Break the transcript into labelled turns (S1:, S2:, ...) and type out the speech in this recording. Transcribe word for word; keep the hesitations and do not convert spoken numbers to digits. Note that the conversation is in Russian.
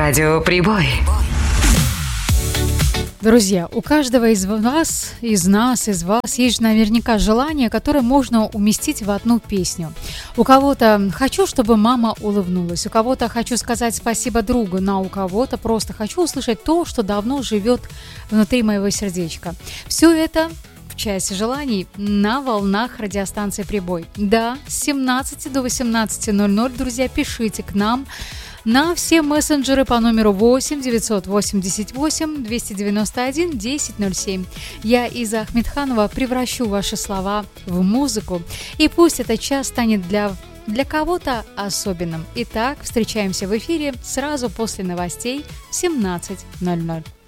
S1: Радио Прибой.
S2: Друзья, у каждого из вас, из нас, из вас есть наверняка желание, которое можно уместить в одну песню. У кого-то «хочу, чтобы мама улыбнулась», у кого-то «хочу сказать спасибо другу», но у кого-то просто «хочу услышать то, что давно живет внутри моего сердечка». Все это в часе желаний на волнах радиостанции «Прибой». Да, с семнадцати до восемнадцати ноль ноль, друзья, пишите к нам на все мессенджеры по номеру восемь девятьсот восемьдесят восемь двести девяносто один десять ноль семь. Я, Иза Ахмедханова, превращу ваши слова в музыку, и пусть этот час станет для, для кого-то особенным. Итак, встречаемся в эфире сразу после новостей в семнадцать ноль ноль.